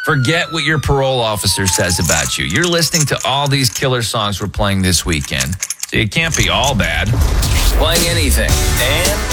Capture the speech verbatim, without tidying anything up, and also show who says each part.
Speaker 1: Forget what your parole officer says about you. You're listening to all these killer songs we're playing this weekend, so it can't be all bad.
Speaker 2: Playing anything and